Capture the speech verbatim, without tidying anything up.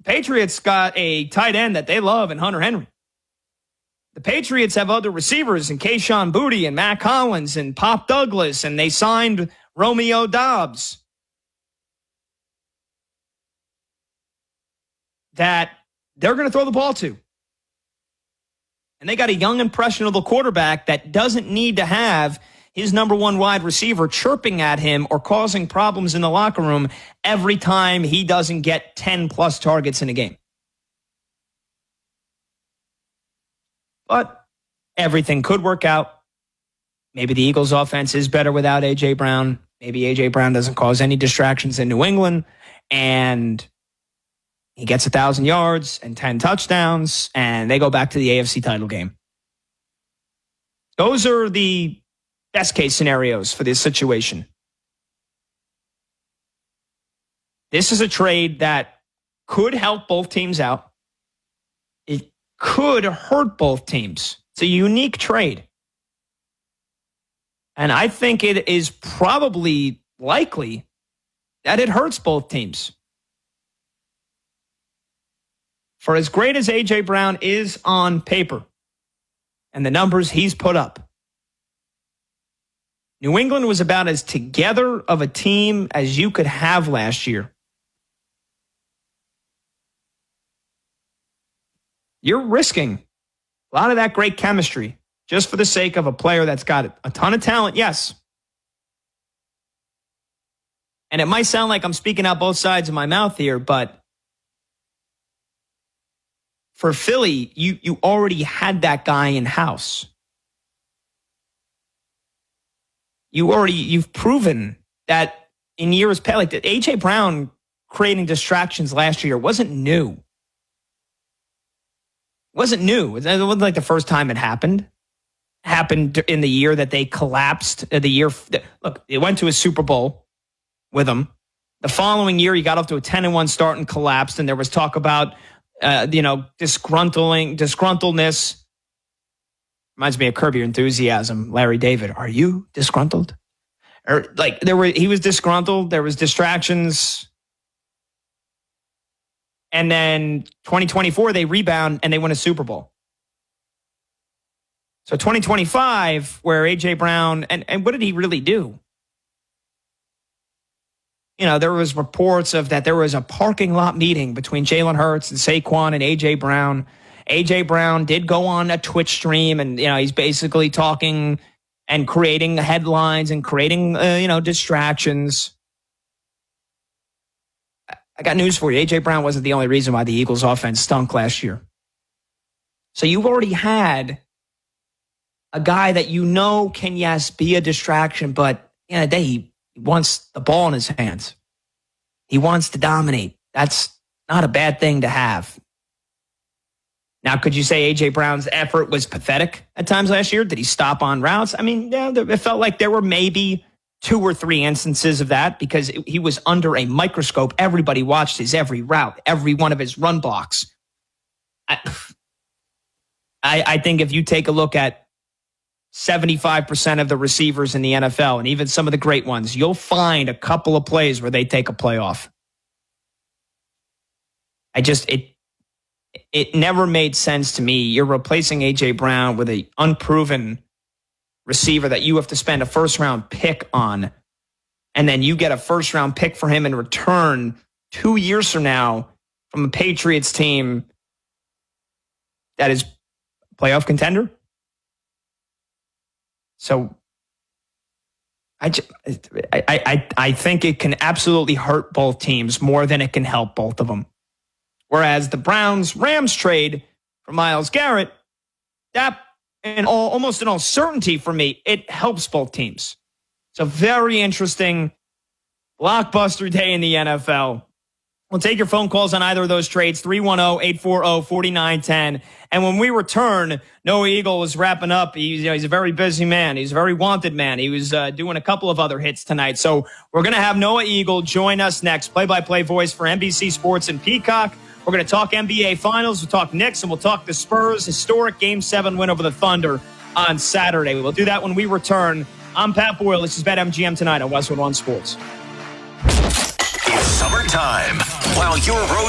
The Patriots got a tight end that they love in Hunter Henry. The Patriots have other receivers in Kayshon Boutte and Matt Collins and Pop Douglas, and they signed Romeo Doubs. That they're going to throw the ball to. And they got a young, impressionable quarterback that doesn't need to have his number one wide receiver chirping at him or causing problems in the locker room every time he doesn't get ten plus targets in a game. But everything could work out. Maybe the Eagles' offense is better without A J. Brown. Maybe A J. Brown doesn't cause any distractions in New England. And he gets one thousand yards and ten touchdowns, and they go back to the A F C title game. Those are the best case scenarios for this situation. This is a trade that could help both teams out. It could hurt both teams. It's a unique trade. And I think it is probably likely that it hurts both teams. For as great as A J. Brown is on paper and the numbers he's put up, New England was about as together of a team as you could have last year. You're risking a lot of that great chemistry just for the sake of a player that's got a ton of talent, yes. And it might sound like I'm speaking out both sides of my mouth here, but for Philly, you, you already had that guy in-house. You already, you've proven that in years past, like A J. Brown creating distractions last year wasn't new. Wasn't new. It wasn't like the first time it happened. Happened in the year that they collapsed. The year, look, it went to a Super Bowl with him. The following year, he got off to a ten and one start and collapsed, and there was talk about, uh, you know, disgruntling, disgruntledness. Reminds me of Curb Your Enthusiasm. Larry David, are you disgruntled? Or like there were, he was disgruntled. There was distractions. And then twenty twenty-four, they rebound and they win a Super Bowl. So twenty twenty-five, where A J. Brown, and, and what did he really do? You know, there was reports of that there was a parking lot meeting between Jalen Hurts and Saquon and A J. Brown. A J. Brown did go on a Twitch stream, and you know he's basically talking and creating headlines and creating uh, you know distractions. I got news for you. A J. Brown wasn't the only reason why the Eagles' offense stunk last year. So you've already had a guy that you know can, yes, be a distraction, but at the end of the day, he wants the ball in his hands. He wants to dominate. That's not a bad thing to have. Now, could you say A J. Brown's effort was pathetic at times last year? Did he stop on routes? I mean, yeah, it felt like there were maybe two or three instances of that because he was under a microscope. Everybody watched his every route, every one of his run blocks. I, I, I think if you take a look at seventy-five percent of the receivers in the N F L and even some of the great ones, you'll find a couple of plays where they take a play off. I just, it, It never made sense to me. You're replacing A J. Brown with an unproven receiver that you have to spend a first-round pick on, and then you get a first-round pick for him in return two years from now from a Patriots team that is a playoff contender. So I, I, I, I think it can absolutely hurt both teams more than it can help both of them. Whereas the Browns-Rams trade for Myles Garrett, that in all, almost in all certainty for me, it helps both teams. It's a very interesting blockbuster day in the N F L. We'll take your phone calls on either of those trades, three one zero, eight four zero, four nine one zero. And when we return, Noah Eagle was wrapping up. He's, you know, he's a very busy man. He's a very wanted man. He was uh, doing a couple of other hits tonight. So we're going to have Noah Eagle join us next, play-by-play voice for N B C Sports and Peacock. We're going to talk N B A Finals. We'll talk Knicks, and we'll talk the Spurs' historic Game seven win over the Thunder on Saturday. We will do that when we return. I'm Pat Boyle. This is BetMGM tonight on Westwood One Sports. It's summertime. While your road